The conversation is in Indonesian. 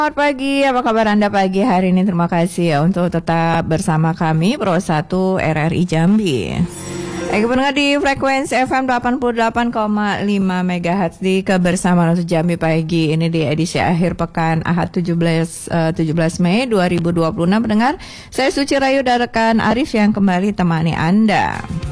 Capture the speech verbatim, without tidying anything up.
Selamat pagi, apa kabar Anda pagi hari ini? Terima kasih ya untuk tetap bersama kami Pro satu R R I Jambi. Eka pendengar di frekuensi F M delapan puluh delapan koma lima megahertz di Kebersamaan untuk Jambi pagi. Ini di edisi akhir pekan Ahad tujuh belas, uh, tujuh belas Mei dua ribu dua puluh enam. Pendengar, saya Suci Rayu dan rekan Arif yang kembali temani Anda.